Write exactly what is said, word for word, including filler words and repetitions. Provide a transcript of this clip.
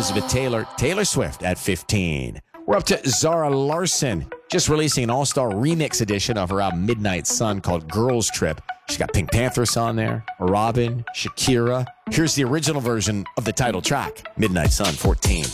Elizabeth Taylor, Taylor Swift at fifteen. We're up to Zara Larsson, just releasing an all-star remix edition of her album Midnight Sun called Girls Trip. She's got Pink Pantheress on there, Robin, Shakira. Here's the original version of the title track, Midnight Sun, fourteen.